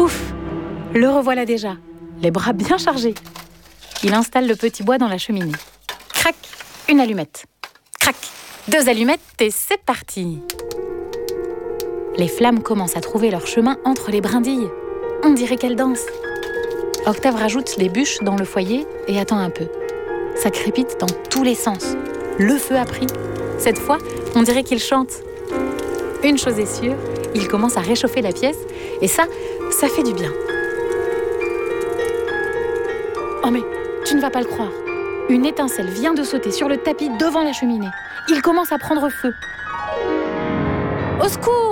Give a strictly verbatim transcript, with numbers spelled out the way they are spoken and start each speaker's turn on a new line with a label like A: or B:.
A: Ouf, le revoilà déjà, les bras bien chargés. Il installe le petit bois dans la cheminée. Crac, une allumette. Crac, deux allumettes et c'est parti. Les flammes commencent à trouver leur chemin entre les brindilles. On dirait qu'elles dansent. Octave rajoute les bûches dans le foyer et attend un peu. Ça crépite dans tous les sens. Le feu a pris. Cette fois, on dirait qu'il chante. Une chose est sûre, il commence à réchauffer la pièce et ça, ça fait du bien. Oh mais, tu ne vas pas le croire. Une étincelle vient de sauter sur le tapis devant la cheminée. Il commence à prendre feu. Au secours!